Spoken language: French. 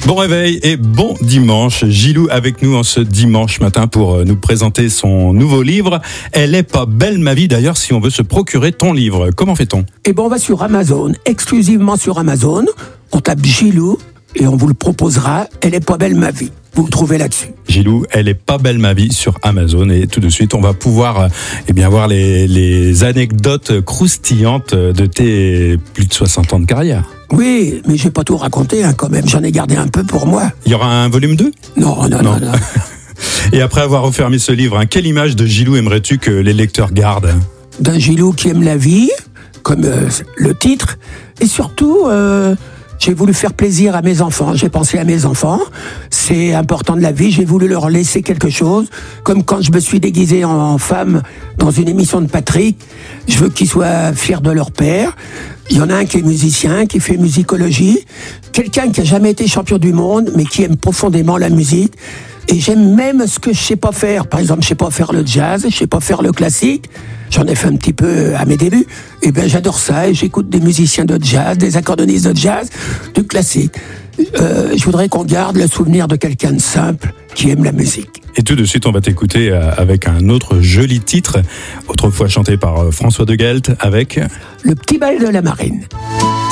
Bon réveil et bon dimanche. Gilou avec nous en ce dimanche matin pour nous présenter son nouveau livre. Elle est pas belle ma vie. D'ailleurs, si on veut se procurer ton livre, comment fait-on ? Eh ben, on va sur Amazon, exclusivement sur Amazon. On tape Gilou et on vous le proposera. Elle est pas belle ma vie. Vous le trouvez là-dessus. Gilou, elle est pas belle ma vie sur Amazon et tout de suite on va pouvoir voir les anecdotes croustillantes de tes plus de 60 ans de carrière. Oui, mais j'ai pas tout raconté quand même. J'en ai gardé un peu pour moi. Il y aura un volume 2 ? Non. Et après avoir refermé ce livre, quelle image de Gilou aimerais-tu que les lecteurs gardent ? D'un Gilou qui aime la vie, comme le titre, et surtout... j'ai voulu faire plaisir à mes enfants, j'ai pensé à mes enfants, c'est important de la vie, j'ai voulu leur laisser quelque chose, comme quand je me suis déguisé en femme dans une émission de Patrick, je veux qu'ils soient fiers de leur père. Il y en a un qui est musicien, qui fait musicologie, quelqu'un qui a jamais été champion du monde, mais qui aime profondément la musique. Et j'aime même ce que je sais pas faire. Par exemple, je sais pas faire le jazz, je sais pas faire le classique. J'en ai fait un petit peu à mes débuts. Et ben, j'adore ça et j'écoute des musiciens de jazz, des accordéonistes de jazz, du classique. Je voudrais qu'on garde le souvenir de quelqu'un de simple qui aime la musique. Et tout de suite, on va t'écouter avec un autre joli titre, autrefois chanté par François de Gelt avec... Le petit bal de la marine.